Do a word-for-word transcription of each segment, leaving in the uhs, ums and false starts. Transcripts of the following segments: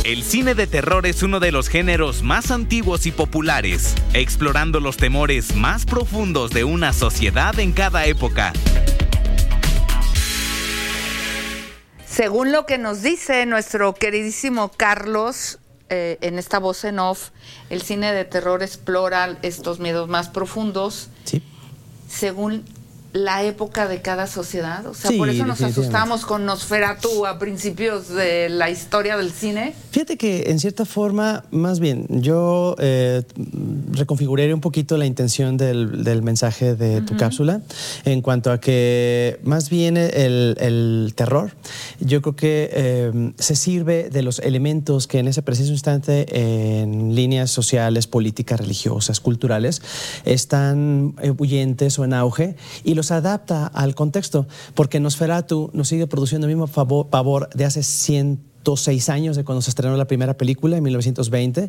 El cine de terror es uno de los géneros más antiguos y populares, explorando los temores más profundos de una sociedad en cada época. Según lo que nos dice nuestro queridísimo Carlos, eh, en esta voz en off, el cine de terror explora estos miedos más profundos, sí, según la época de cada sociedad. O sea, sí, por eso nos asustamos con Nosferatu a principios de la historia del cine. Fíjate que en cierta forma, más bien, yo eh, reconfiguraría un poquito la intención del, del mensaje de uh-huh. tu cápsula, en cuanto a que más bien el, el terror, yo creo que eh, se sirve de los elementos que en ese preciso instante en líneas sociales, políticas, religiosas, culturales, están huyentes o en auge, y los adapta al contexto, porque Nosferatu nos sigue produciendo el mismo favor, pavor de hace ciento seis años, de cuando se estrenó la primera película en mil novecientos veinte,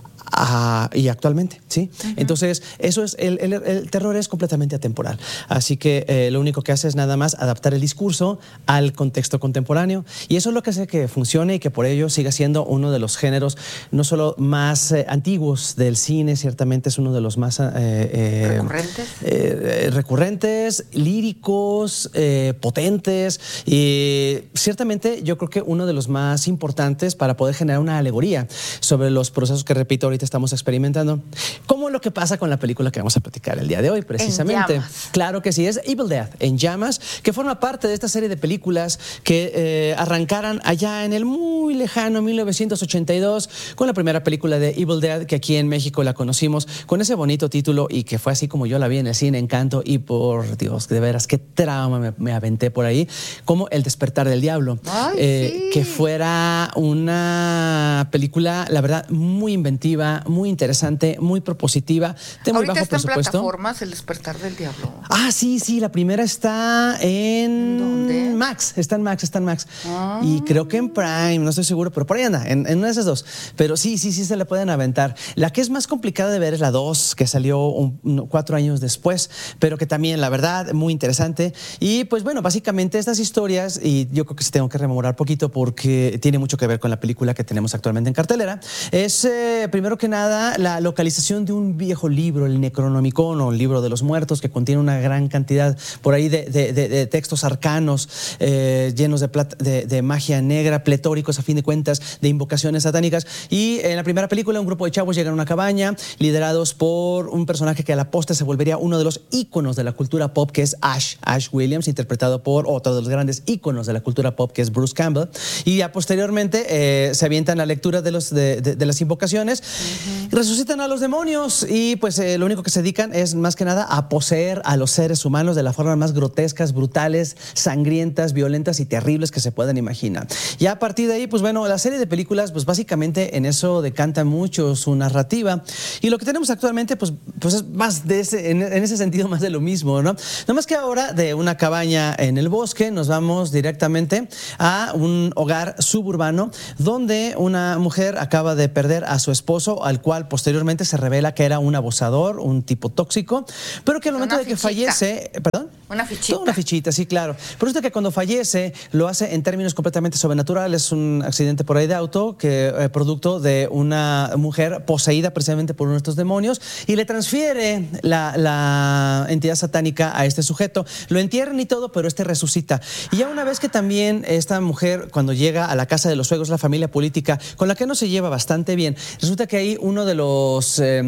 Uh, y actualmente, ¿sí? Uh-huh. Entonces, eso es, el, el, el terror es completamente atemporal. Así que eh, lo único que hace es nada más adaptar el discurso al contexto contemporáneo, y eso es lo que hace que funcione y que por ello siga siendo uno de los géneros no solo más eh, antiguos del cine, ciertamente es uno de los más eh, eh, recurrentes, eh, recurrentes, líricos, eh, potentes, y ciertamente yo creo que uno de los más importantes para poder generar una alegoría sobre los procesos que, repito, ahorita estamos experimentando, como lo que pasa con la película que vamos a platicar el día de hoy, precisamente. En llamas. Claro que sí, es Evil Dead, En Llamas, que forma parte de esta serie de películas que eh, arrancaran allá en el muy lejano mil novecientos ochenta y dos con la primera película de Evil Dead, que aquí en México la conocimos con ese bonito título, y que fue así como yo la vi en el cine, Encanto, y por Dios, de veras, qué trauma me, me aventé por ahí, como El Despertar del Diablo. Ay, eh, sí. Que fuera una película, la verdad, muy inventiva, muy interesante, muy propositiva, de muy Ahorita bajo está en presupuesto. plataformas El Despertar del Diablo. Ah, sí, sí, la primera está en ¿Dónde? Max, está en Max, está en Max. Ah. Y creo que en Prime, no estoy seguro, pero por ahí anda, en, en una de esas dos. Pero sí, sí, sí se la pueden aventar. La que es más complicada de ver es la dos, que salió un, un, cuatro años después, pero que también, la verdad, muy interesante. Y pues bueno, básicamente estas historias, y yo creo que sí tengo que rememorar poquito porque tiene mucho que ver con la película que tenemos actualmente en cartelera, es eh, primero que nada la localización de un viejo libro, el Necronomicon, o el libro de los muertos, que contiene una gran cantidad por ahí de, de, de, de textos arcanos eh, llenos de, plata, de, de magia negra, pletóricos a fin de cuentas, de invocaciones satánicas. Y en la primera película un grupo de chavos llegan a una cabaña liderados por un personaje que a la postre se volvería uno de los íconos de la cultura pop, que es Ash, Ash Williams, interpretado por otro de los grandes íconos de la cultura pop, que es Bruce Campbell. Y ya posteriormente eh, se avientan la lectura de, los, de, de, de las invocaciones. Uh-huh. Resucitan a los demonios, y pues eh, lo único que se dedican es más que nada a poseer a los seres humanos de la forma más grotescas, brutales, sangrientas, violentas y terribles que se puedan imaginar. Y a partir de ahí, pues bueno, la serie de películas pues básicamente en eso decanta mucho su narrativa, y lo que tenemos actualmente pues, pues es más de ese, en, en ese sentido más de lo mismo, ¿no? No más que ahora de una cabaña en el bosque nos vamos directamente a un hogar suburbano donde una mujer acaba de perder a su esposo, al cual posteriormente se revela que era un abusador, un tipo tóxico, pero que al momento de que fallece, perdón, una fichita. Una fichita, sí, claro. Pero esto que cuando fallece lo hace en términos completamente sobrenaturales. Es un accidente por ahí de auto, que eh, producto de una mujer poseída precisamente por uno de estos demonios, y le transfiere la, la entidad satánica a este sujeto. Lo entierran y todo, pero este resucita. Y ya una vez que también esta mujer, cuando llega a la casa de los suegros, la familia política, con la que no se lleva bastante bien, resulta que ahí uno de los, eh,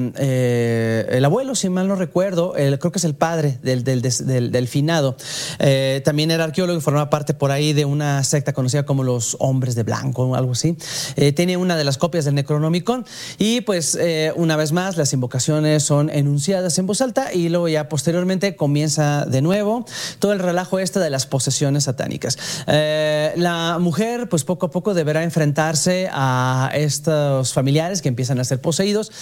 eh, el abuelo, si mal no recuerdo, el, creo que es el padre del, del, del, del finado, eh, también era arqueólogo y formaba parte por ahí de una secta conocida como los Hombres de Blanco o algo así. Eh, tiene una de las copias del Necronomicon, y pues eh, una vez más las invocaciones son enunciadas en voz alta, y luego ya posteriormente comienza de nuevo todo el relajo este de las posesiones satánicas. Eh, la mujer pues poco a poco deberá enfrentarse a estos familiares que empiezan a ser poseídos,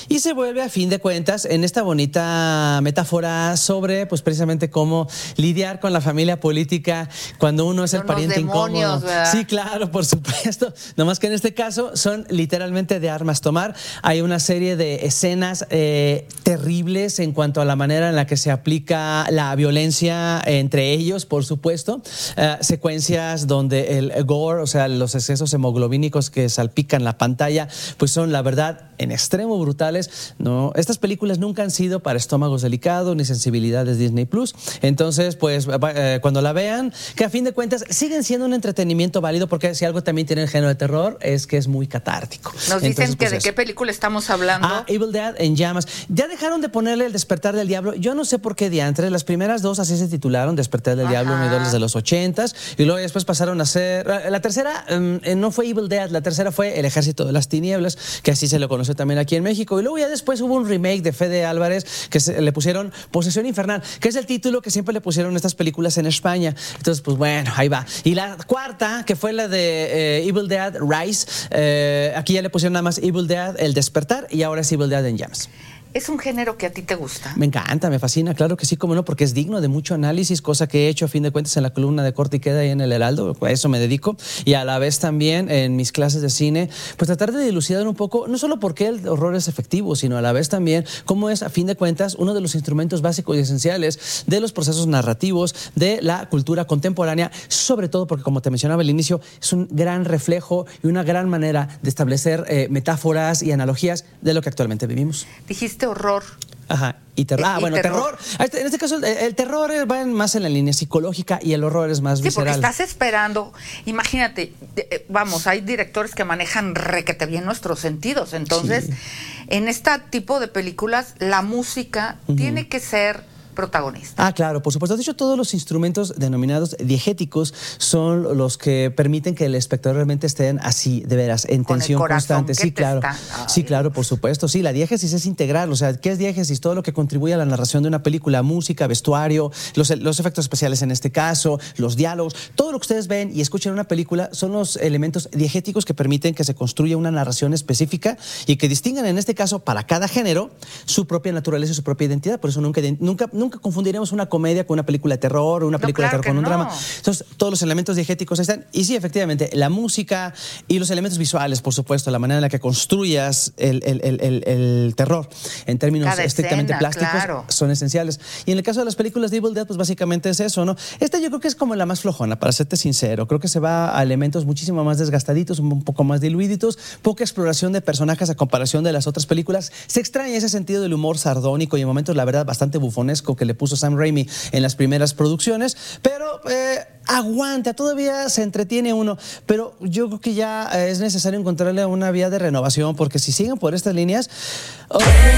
Y se vuelve, a fin de cuentas, en esta bonita metáfora sobre, pues precisamente cómo lidiar con la familia política cuando uno es son el pariente demonios, incómodo. ¿verdad? Sí, claro, por supuesto. Nomás que en este caso son literalmente de armas tomar. Hay una serie de escenas eh, terribles en cuanto a la manera en la que se aplica la violencia entre ellos, por supuesto. Uh, secuencias donde el gore, o sea, los excesos hemoglobínicos que salpican la pantalla, pues son, la verdad, en extremo brutales. No, estas películas nunca han sido para estómagos delicados ni sensibilidades Disney Plus. Entonces, pues, eh, cuando la vean, que a fin de cuentas siguen siendo un entretenimiento válido, porque si algo también tiene el género de terror es que es muy catártico. Nos Entonces, dicen que pues de eso. qué película estamos hablando. Ah, Evil Dead en llamas. Ya dejaron de ponerle El despertar del diablo. Yo no sé por qué diantres. Las primeras dos así se titularon, Despertar del Ajá. diablo, uno y dos, de los ochentas, y luego después pasaron a ser... La tercera um, no fue Evil Dead, la tercera fue El ejército de las tinieblas, que así se lo conoce también aquí en México. Y luego ya después hubo un remake de Fede Álvarez que se, le pusieron Posesión Infernal, que es el título que siempre le pusieron estas películas en España. Entonces, pues bueno, ahí va. Y la cuarta, que fue la de eh, Evil Dead Rise, eh, aquí ya le pusieron nada más Evil Dead El despertar, y ahora es Evil Dead en llamas. ¿Es un género que a ti te gusta? Me encanta, me fascina, claro que sí, cómo no, porque es digno de mucho análisis, cosa que he hecho a fin de cuentas en la columna de Corte y Queda y en el Heraldo, a eso me dedico, y a la vez también en mis clases de cine, pues tratar de dilucidar un poco, no solo por qué el horror es efectivo, sino a la vez también cómo es, a fin de cuentas, uno de los instrumentos básicos y esenciales de los procesos narrativos de la cultura contemporánea, sobre todo porque, como te mencionaba al inicio, es un gran reflejo y una gran manera de establecer eh, metáforas y analogías de lo que actualmente vivimos. Dijiste horror. Ajá, y terror. Ah, Y bueno, terror. terror. En este caso, el, el terror va más en la línea psicológica y el horror es más Sí, visceral. porque estás esperando, imagínate, de, vamos, hay directores que manejan requete bien nuestros sentidos, entonces, Sí. en este tipo de películas, la música uh-huh. tiene que ser protagonista. Ah, claro, por supuesto. De hecho, todos los instrumentos denominados diegéticos son los que permiten que el espectador realmente estén así, de veras, en Con tensión el corazón constante. que Sí, te claro. está... Sí, claro, por supuesto. Sí, la diégesis es integral. O sea, ¿qué es diégesis? Todo lo que contribuye a la narración de una película, música, vestuario, los, los efectos especiales en este caso, los diálogos, todo lo que ustedes ven y escuchan en una película son los elementos diegéticos que permiten que se construya una narración específica y que distingan, en este caso, para cada género, su propia naturaleza y su propia identidad. Por eso nunca, nunca, nunca confundiremos una comedia con una película de terror o una película no, claro de terror con un no. drama. Entonces, todos los elementos diegéticos están. Y sí, efectivamente, la música y los elementos visuales, por supuesto, la manera en la que construyas el, el, el, el, el terror en términos Cada estrictamente escena, plásticos claro. son esenciales. Y en el caso de las películas de Evil Dead, pues básicamente es eso, ¿no? Esta yo creo que es como la más flojona, para serte sincero. Creo que se va a elementos muchísimo más desgastaditos, un poco más diluiditos, poca exploración de personajes a comparación de las otras películas. Se extraña ese sentido del humor sardónico y en momentos, la verdad, bastante bufonesco que le puso Sam Raimi en las primeras producciones, pero eh, aguanta, todavía se entretiene uno, pero yo creo que ya eh, es necesario encontrarle una vía de renovación, porque si siguen por estas líneas... Oh,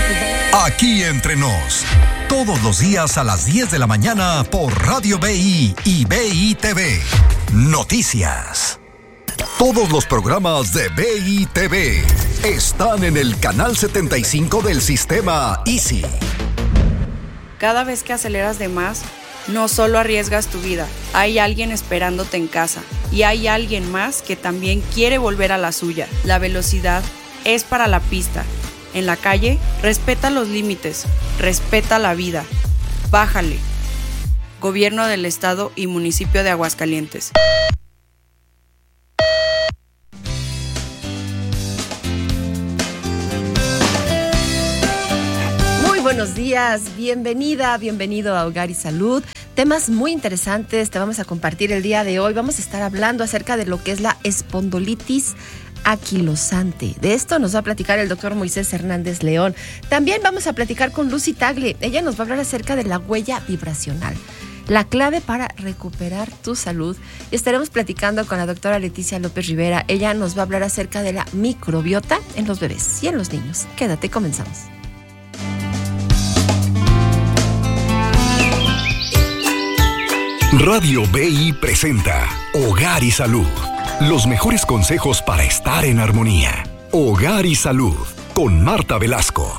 Aquí entre nos, todos los días a las diez de la mañana por Radio B I y B I T V. Noticias. Todos los programas de B I T V están en el canal setenta y cinco del sistema Easy. Cada vez que aceleras de más, no solo arriesgas tu vida, hay alguien esperándote en casa y hay alguien más que también quiere volver a la suya. La velocidad es para la pista. En la calle, respeta los límites, respeta la vida. Bájale. Gobierno del Estado y Municipio de Aguascalientes. Buenos días, bienvenida, bienvenido a Hogar y Salud. Temas muy interesantes te vamos a compartir el día de hoy. Vamos a estar hablando acerca de lo que es la espondilitis anquilosante. De esto nos va a platicar el doctor Moisés Hernández León. También vamos a platicar con Lucy Tagle. Ella nos va a hablar acerca de la huella vibracional, la clave para recuperar tu salud. Y estaremos platicando con la doctora Leticia López Rivera. Ella nos va a hablar acerca de la microbiota en los bebés y en los niños. Quédate, comenzamos. Radio B I presenta Hogar y Salud. Los mejores consejos para estar en armonía. Hogar y Salud con Marta Velasco.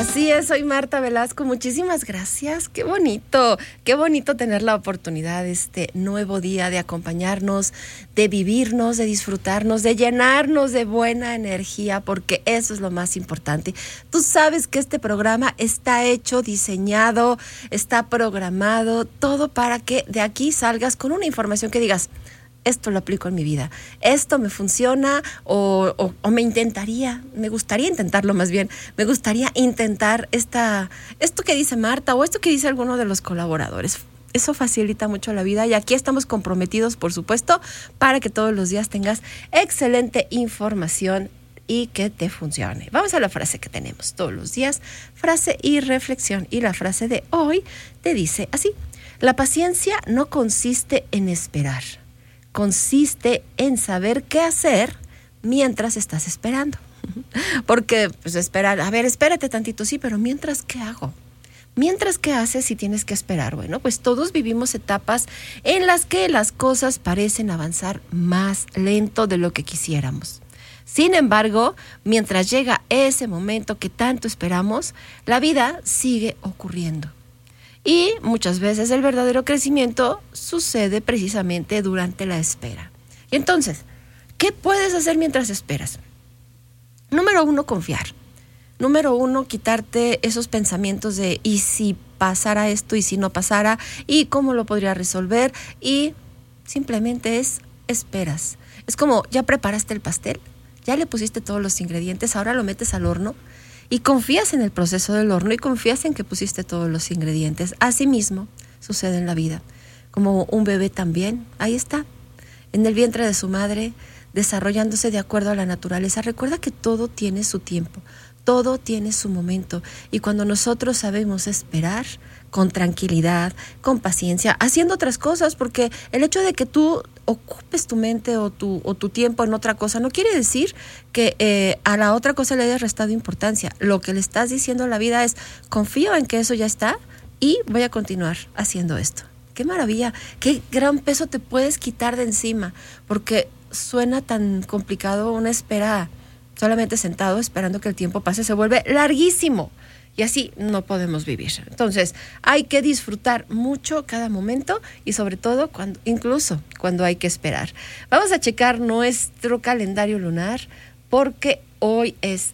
Así es, soy Marta Velasco, muchísimas gracias, qué bonito, qué bonito tener la oportunidad de este nuevo día de acompañarnos, de vivirnos, de disfrutarnos, de llenarnos de buena energía, porque eso es lo más importante. Tú sabes que este programa está hecho, diseñado, está programado, todo para que de aquí salgas con una información que digas, esto lo aplico en mi vida, esto me funciona o, o, o me intentaría, me gustaría intentarlo más bien, me gustaría intentar esta, esto que dice Marta o esto que dice alguno de los colaboradores. Eso facilita mucho la vida y aquí estamos comprometidos, por supuesto, para que todos los días tengas excelente información y que te funcione. Vamos a la frase que tenemos todos los días, frase y reflexión. Y la frase de hoy te dice así: la paciencia no consiste en esperar, consiste en saber qué hacer mientras estás esperando. Porque, pues, esperar, a ver, espérate tantito, sí, pero mientras, ¿qué hago? Mientras, ¿qué haces si tienes que esperar? Bueno, pues todos vivimos etapas en las que las cosas parecen avanzar más lento de lo que quisiéramos. Sin embargo, mientras llega ese momento que tanto esperamos, la vida sigue ocurriendo. Y muchas veces el verdadero crecimiento sucede precisamente durante la espera. Y entonces, ¿qué puedes hacer mientras esperas? Número uno, confiar. Número uno, quitarte esos pensamientos de ¿y si pasara esto? ¿Y si no pasara? ¿Y cómo lo podría resolver? Y simplemente es esperas. Es como, ya preparaste el pastel, ya le pusiste todos los ingredientes, ahora lo metes al horno. Y confías en el proceso del horno y confías en que pusiste todos los ingredientes. Asimismo, sucede en la vida. Como un bebé también, ahí está, en el vientre de su madre, desarrollándose de acuerdo a la naturaleza. Recuerda que todo tiene su tiempo, todo tiene su momento. Y cuando nosotros sabemos esperar con tranquilidad, con paciencia, haciendo otras cosas, porque el hecho de que tú ocupes tu mente o tu, o tu tiempo en otra cosa no quiere decir que eh, a la otra cosa le hayas restado importancia. Lo que le estás diciendo a la vida es, confío en que eso ya está y voy a continuar haciendo esto. ¡Qué maravilla! ¡Qué gran peso te puedes quitar de encima! Porque suena tan complicado una espera solamente sentado esperando que el tiempo pase, se vuelve larguísimo. Y así no podemos vivir. Entonces, hay que disfrutar mucho cada momento y sobre todo, cuando, incluso cuando hay que esperar. Vamos a checar nuestro calendario lunar porque hoy es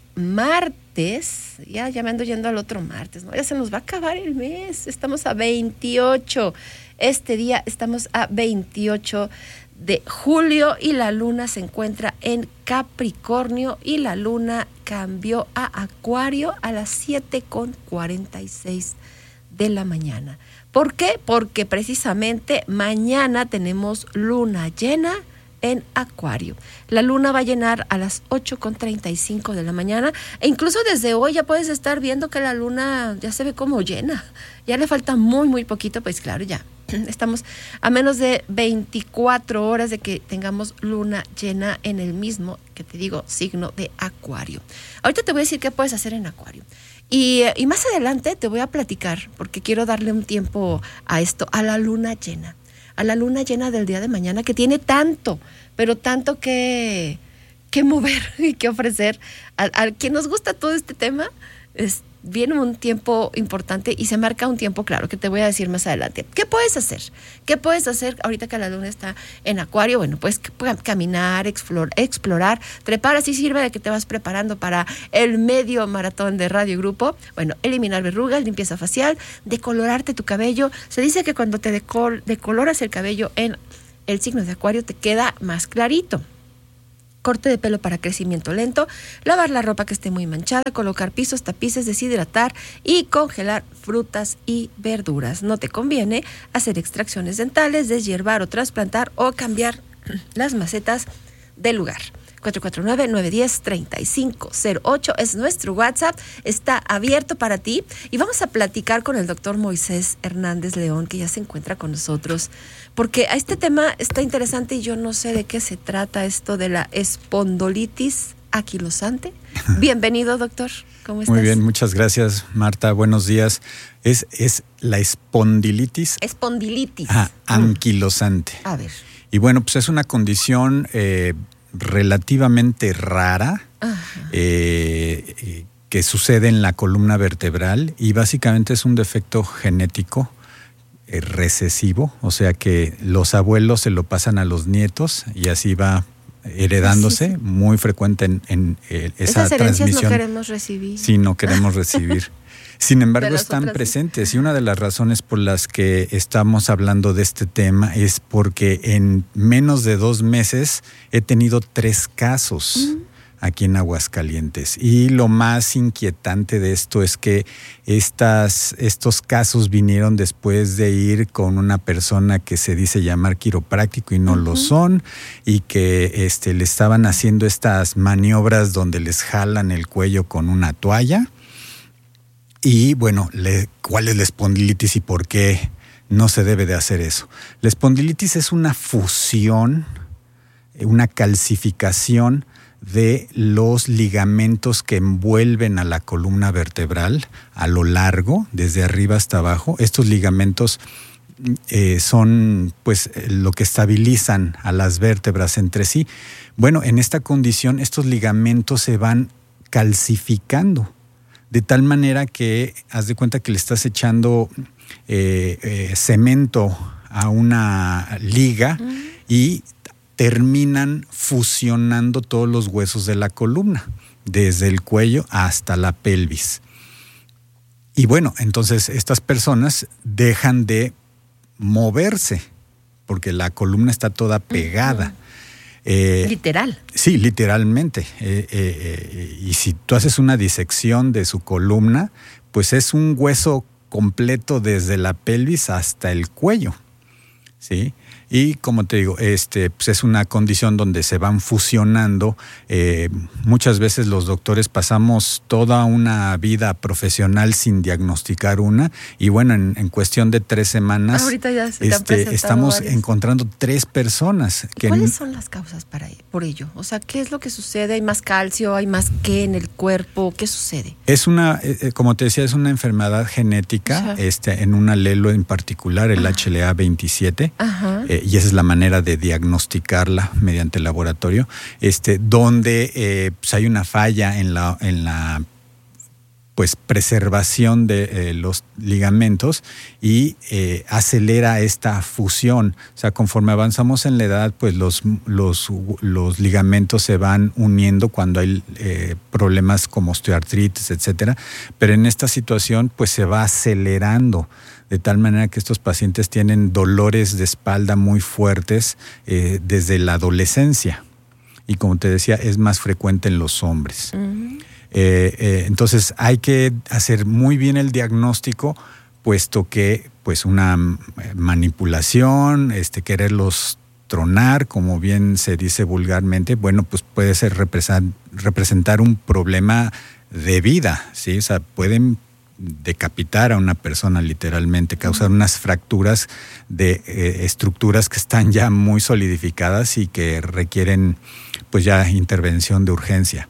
martes. Ya, ya me ando yendo al otro martes, ¿no? Ya se nos va a acabar el mes. Estamos a veintiocho. Este día estamos a veintiocho de julio y la luna se encuentra en Capricornio y la luna cambió a Acuario a las siete con cuarenta y seis de la mañana. ¿Por qué? Porque precisamente mañana tenemos luna llena en Acuario. La luna va a llenar a las ocho con treinta y cinco de la mañana e incluso desde hoy ya puedes estar viendo que la luna ya se ve como llena. Ya le falta muy, muy poquito, pues claro, ya estamos a menos de veinticuatro horas de que tengamos luna llena en el mismo, que te digo, signo de Acuario. Ahorita te voy a decir qué puedes hacer en Acuario. Y, y más adelante te voy a platicar, porque quiero darle un tiempo a esto, a la luna llena. A la luna llena del día de mañana, que tiene tanto, pero tanto que, que mover y que ofrecer. A, a quien nos gusta todo este tema, es, viene un tiempo importante y se marca un tiempo claro que te voy a decir más adelante. ¿Qué puedes hacer? ¿Qué puedes hacer ahorita que la luna está en Acuario? Bueno, pues caminar, explorar, explorar, trepar, así sirve de que te vas preparando para el medio maratón de Radio Grupo. Bueno, eliminar verrugas, limpieza facial, decolorarte tu cabello. Se dice que cuando te decol- decoloras el cabello en el signo de Acuario te queda más clarito. Corte de pelo para crecimiento lento, lavar la ropa que esté muy manchada, colocar pisos, tapices, deshidratar y congelar frutas y verduras. No te conviene hacer extracciones dentales, deshiervar o trasplantar o cambiar las macetas del lugar. cuatro cuatro nueve, nueve uno cero, tres cinco cero ocho es nuestro WhatsApp, está abierto para ti y vamos a platicar con el doctor Moisés Hernández León, que ya se encuentra con nosotros, porque a este tema está interesante y yo no sé de qué se trata esto de la espondilitis anquilosante. Bienvenido, doctor. ¿Cómo estás? Muy bien, muchas gracias, Marta. Buenos días. Es, es la espondilitis. Espondilitis. Ah, anquilosante. A ver. Y bueno, pues es una condición eh, relativamente rara, eh, eh, que sucede en la columna vertebral y básicamente es un defecto genético eh, recesivo, o sea que los abuelos se lo pasan a los nietos y así va heredándose, sí, sí. Muy frecuente en, en eh, esa Esas herencias transmisión. no queremos recibir. Sí, no queremos recibir. Sin embargo, están otras, presentes sí. Y una de las razones por las que estamos hablando de este tema es porque en menos de dos meses he tenido tres casos mm. aquí en Aguascalientes. Y lo más inquietante de esto es que estas, estos casos vinieron después de ir con una persona que se dice llamar quiropráctico y no uh-huh. lo son, y que este, le estaban haciendo estas maniobras donde les jalan el cuello con una toalla. Y bueno, le, ¿cuál es la espondilitis y por qué no se debe de hacer eso? La espondilitis es una fusión, una calcificación de los ligamentos que envuelven a la columna vertebral a lo largo, desde arriba hasta abajo. Estos ligamentos eh, son pues lo que estabilizan a las vértebras entre sí. Bueno, en esta condición estos ligamentos se van calcificando, de tal manera que haz de cuenta que le estás echando eh, eh, cemento a una liga mm. y terminan fusionando todos los huesos de la columna, desde el cuello hasta la pelvis. Y bueno, entonces estas personas dejan de moverse, porque la columna está toda pegada. Uh-huh. Eh, Literal. Sí, literalmente. Eh, eh, eh, y si tú haces una disección de su columna, pues es un hueso completo desde la pelvis hasta el cuello, ¿sí? Y como te digo, este, pues es una condición donde se van fusionando. Eh, muchas veces los doctores pasamos toda una vida profesional sin diagnosticar una. Y bueno, en, en cuestión de tres semanas, ahorita ya se te han este, estamos varios. encontrando tres personas. Que ¿Cuáles n- son las causas para por ello? O sea, ¿qué es lo que sucede? ¿Hay más calcio? ¿Hay más qué en el cuerpo? ¿Qué sucede? Es una, eh, como te decía, es una enfermedad genética, sí. este, en un alelo en particular, el Ajá. H L A veintisiete. Ajá. Eh, y esa es la manera de diagnosticarla mediante el laboratorio, este, donde eh, pues hay una falla en la, en la pues, preservación de eh, los ligamentos y eh, acelera esta fusión. O sea, conforme avanzamos en la edad, pues los, los, los ligamentos se van uniendo cuando hay eh, problemas como osteoartritis, etcétera. Pero en esta situación, pues se va acelerando, de tal manera que estos pacientes tienen dolores de espalda muy fuertes eh, desde la adolescencia. Y como te decía, es más frecuente en los hombres. Uh-huh. Eh, eh, entonces hay que hacer muy bien el diagnóstico, puesto que pues una manipulación, este, quererlos tronar, como bien se dice vulgarmente, bueno, pues puede ser representar, representar un problema de vida, ¿sí? O sea, pueden decapitar a una persona literalmente, causar unas fracturas de eh, estructuras que están ya muy solidificadas y que requieren pues ya intervención de urgencia.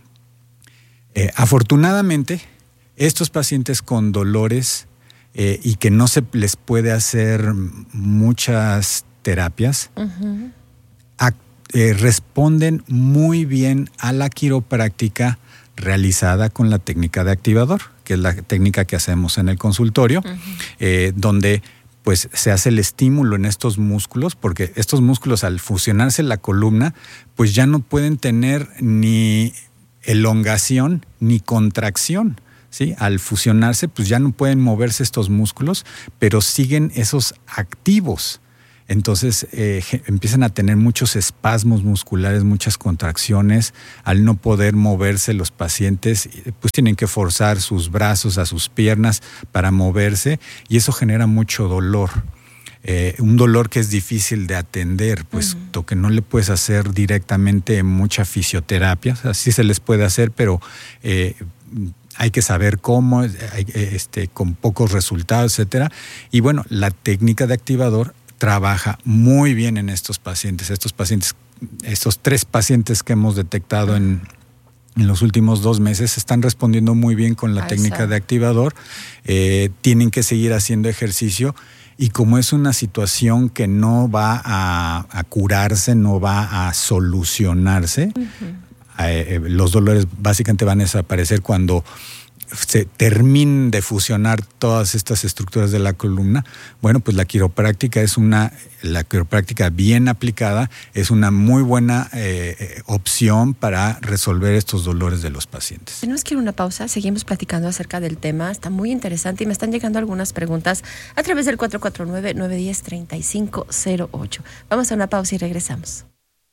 Eh, afortunadamente, estos pacientes con dolores eh, y que no se les puede hacer muchas terapias, uh-huh. a, eh, responden muy bien a la quiropráctica realizada con la técnica de activador, que es la técnica que hacemos en el consultorio, uh-huh. eh, donde pues se hace el estímulo en estos músculos, porque estos músculos al fusionarse la columna, pues ya no pueden tener ni elongación ni contracción, ¿sí? Al fusionarse, pues ya no pueden moverse estos músculos, pero siguen esos activos. Entonces eh, empiezan a tener muchos espasmos musculares, muchas contracciones. Al no poder moverse los pacientes, pues tienen que forzar sus brazos a sus piernas para moverse y eso genera mucho dolor. Eh, un dolor que es difícil de atender, puesto uh-huh. que no le puedes hacer directamente mucha fisioterapia. O sea, sí se les puede hacer, pero eh, hay que saber cómo, hay, este, con pocos resultados, etcétera. Y bueno, la técnica de activador trabaja muy bien en estos pacientes. Estos pacientes, estos tres pacientes que hemos detectado en, en los últimos dos meses están respondiendo muy bien con la Ahí técnica está. de activador. Eh, tienen que seguir haciendo ejercicio y como es una situación que no va a, a curarse, no va a solucionarse, uh-huh. eh, los dolores básicamente van a desaparecer cuando se terminen de fusionar todas estas estructuras de la columna. Bueno, pues la quiropráctica es una, la quiropráctica bien aplicada es una muy buena eh, opción para resolver estos dolores de los pacientes. Tenemos que ir a una pausa, seguimos platicando acerca del tema, está muy interesante y me están llegando algunas preguntas a través del cuatro cuatro nueve, nueve uno cero, tres cinco cero ocho. Vamos a una pausa y regresamos.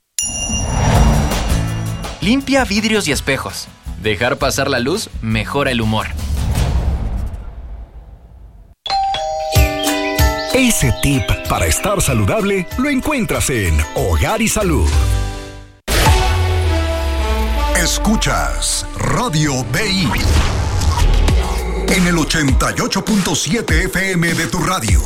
Limpia vidrios y espejos. Dejar pasar la luz mejora el humor. Ese tip para estar saludable lo encuentras en Hogar y Salud. Escuchas Radio B I en el ochenta y ocho punto siete F M de tu radio.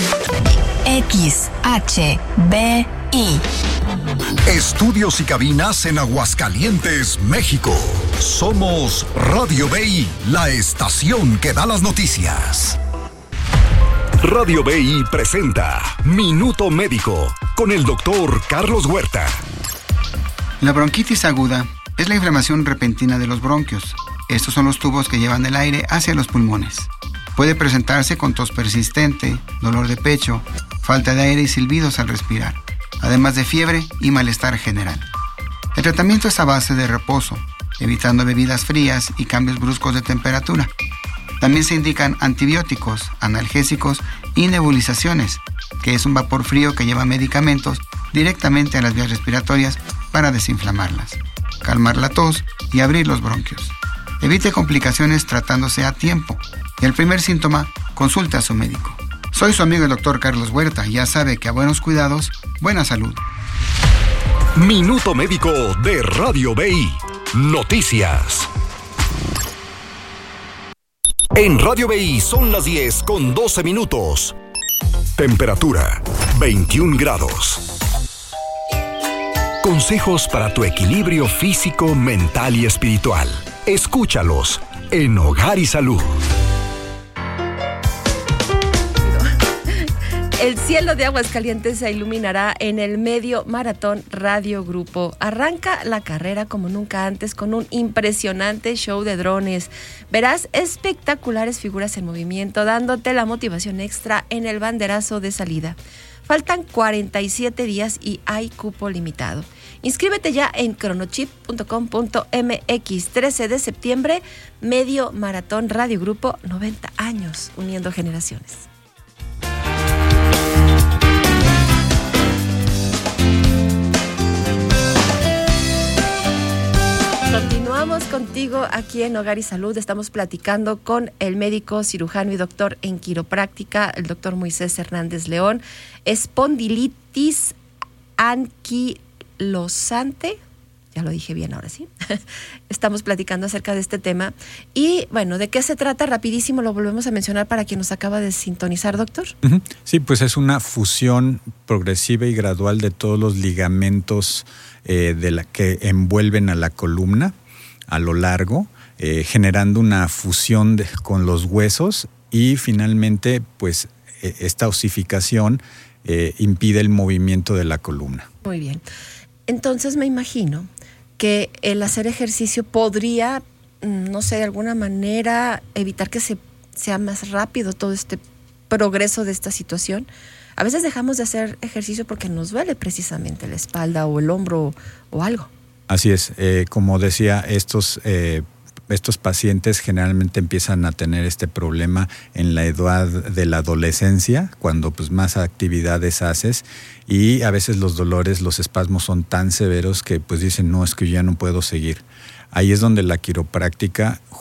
X H B I. Estudios y cabinas en Aguascalientes, México. Somos Radio B I, la estación que da las noticias. Radio B I presenta Minuto Médico con el doctor Carlos Huerta. La bronquitis aguda es la inflamación repentina de los bronquios. Estos son los tubos que llevan el aire hacia los pulmones. Puede presentarse con tos persistente, dolor de pecho, falta de aire y silbidos al respirar, además de fiebre y malestar general. El tratamiento es a base de reposo, evitando bebidas frías y cambios bruscos de temperatura. También se indican antibióticos, analgésicos y nebulizaciones, que es un vapor frío que lleva medicamentos directamente a las vías respiratorias para desinflamarlas, calmar la tos y abrir los bronquios. Evite complicaciones tratándose a tiempo. Y el primer síntoma, consulta a su médico. Soy su amigo el doctor Carlos Huerta y ya sabe que a buenos cuidados, buena salud. Minuto Médico de Radio B I. Noticias. En Radio B I son las diez con doce minutos. Temperatura veintiún grados. Consejos para tu equilibrio físico, mental y espiritual. Escúchalos en Hogar y Salud. El cielo de Aguascalientes se iluminará en el Medio Maratón Radio Grupo. Arranca la carrera como nunca antes con un impresionante show de drones. Verás espectaculares figuras en movimiento, dándote la motivación extra en el banderazo de salida. Faltan cuarenta y siete días y hay cupo limitado. Inscríbete ya en cronochip punto com punto m x. trece de septiembre, Medio Maratón Radio Grupo, noventa años, uniendo generaciones. Continuamos contigo aquí en Hogar y Salud. Estamos platicando con el médico cirujano y doctor en quiropráctica, el doctor Moisés Hernández León. Espondilitis anquilosante. Ya lo dije bien ahora, ¿sí? Estamos platicando acerca de este tema. Y bueno, ¿de qué se trata? Rapidísimo lo volvemos a mencionar para quien nos acaba de sintonizar, doctor. Sí, pues es una fusión progresiva y gradual de todos los ligamentos eh, de la que envuelven a la columna a lo largo, eh, generando una fusión de, con los huesos y finalmente, pues, eh, esta osificación eh, impide el movimiento de la columna. Muy bien. Entonces me imagino que el hacer ejercicio podría, no sé, de alguna manera evitar que se, sea más rápido todo este progreso de esta situación. A veces dejamos de hacer ejercicio porque nos duele precisamente la espalda o el hombro o algo. Así es, eh, como decía, estos, eh, estos pacientes generalmente empiezan a tener este problema en la edad de la adolescencia, cuando pues más actividades haces, y a veces los dolores, los espasmos son tan severos que pues dicen, no, es que yo ya no puedo seguir. Ahí es donde la quiropráctica